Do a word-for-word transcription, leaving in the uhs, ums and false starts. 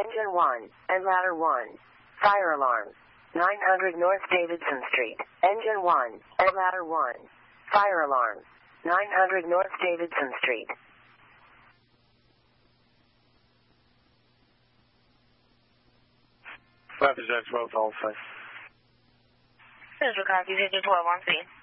Engine one, and ladder one. Fire alarm. nine hundred North Davidson Street. Engine one, and ladder one. Fire alarm. nine hundred North Davidson Street. Represents both also. Central copy, fifty-four one speed.